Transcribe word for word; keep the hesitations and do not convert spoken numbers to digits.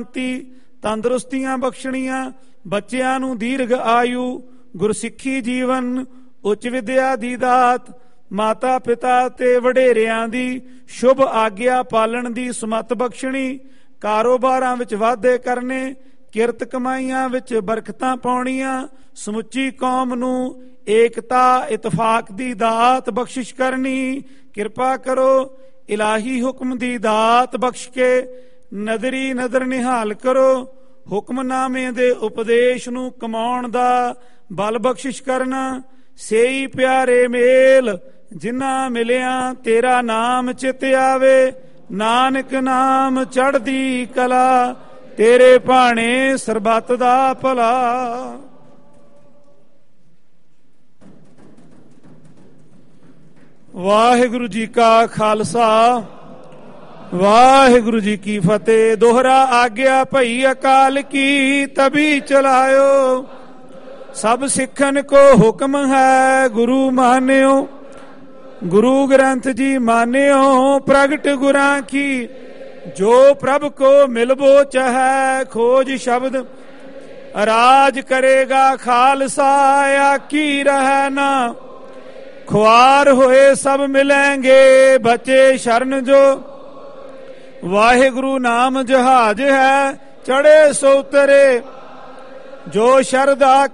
ਤੰਦਰੁਸਤੀਆਂ ਬਖਸ਼ਣੀਆਂ, ਬੱਚਿਆਂ ਨੂੰ ਦੀਰਘ ਆਯੂ, ਗੁਰਸਿੱਖੀ ਜੀਵਨ, ਉੱਚ ਵਿਦਿਆ ਦੀ ਦਾਤ, ਮਾਤਾ ਪਿਤਾ ਤੇ ਵਡੇਰਿਆਂ ਦੀ ਸ਼ੁਭ ਆਗਿਆ ਪਾਲਣ ਦੀ ਸਮੱਤ ਬਖਸ਼ਣੀ, ਕਾਰੋਬਾਰਾਂ ਵਿੱਚ ਵਾਧੇ ਕਰਨੇ, ਕਿਰਤ ਕਮਾਈਆਂ ਵਿੱਚ ਬਰਕਤਾਂ ਪਾਉਣੀਆਂ, ਸਮੁੱਚੀ ਕੌਮ ਨੂੰ ਏਕਤਾ ਇਤਫਾਕ ਦੀ ਦਾਤ ਬਖਸ਼ਿਸ਼ ਕਰਨੀ। ਕਿਰਪਾ ਕਰੋ ਇਲਾਹੀ ਹੁਕਮ ਦੀ ਦਾਤ ਬਖਸ਼ ਕੇ ਨਦਰੀ ਨਦਰ ਨਿਹਾਲ ਕਰੋ। ਹੁਕਮਨਾਮੇ ਦੇ ਉਪਦੇਸ਼ ਨੂੰ ਕਮਾਉਣ ਦਾ ਬਲ ਬਖਸ਼ਿਸ਼ ਕਰਨਾ। ਸੇਈ ਪਿਆਰੇ ਮੇਲ ਜਿਨ੍ਹਾਂ ਮਿਲਿਆ ਤੇਰਾ ਨਾਮ ਚਿਤ ਆਵੇ, ਨਾਨਕ ਨਾਮ ਚੜ੍ਹਦੀ ਕਲਾ, ਤੇਰੇ ਭਾਣੇ ਸਰਬੱਤ ਦਾ ਭਲਾ। ਵਾਹਿਗੁਰੂ ਜੀ ਕਾ ਖਾਲਸਾ, ਵਾਹਿਗੁਰੂ ਜੀ ਕੀ ਫਤਿਹ। ਦੋਹਰਾ ਆਗਿਆ ਭਈ ਅਕਾਲ ਕੀ, ਤਭੀ ਚਲਾਇਓ। ਸਭ ਸਿੱਖਨ ਕੋ ਹੁਕਮ ਹੈ, ਗੁਰੂ ਮਾਨਿਓ। ਗੁਰੂ ਗ੍ਰੰਥ ਜੀ ਮਾਨਿਓ, ਪ੍ਰਗਟ ਗੁਰਾਂ ਕੀ। ਜੋ ਪ੍ਰਭ ਕੋ ਮਿਲਬੋ ਚਾਹੈ, ਖੋਜ ਸ਼ਬਦ ਰਾਜ ਕਰੇਗਾ ਖਾਲਸਾ। ਆਕੀ ਰਹਿ ਨਾ ਖੁਆਰ ਹੋਏ ਸਭ ਮਿਲੈਂਗੇ, ਬਚੇ ਸ਼ਰਨ ਜੋ। ਵਾਹਿਗੁਰੂ ਨਾਮ ਜਹਾਜ ਹੈ, ਚੜੇ ਸੋ ਉਤਰੇ। ਜੋ ਸ਼ਰਧਾ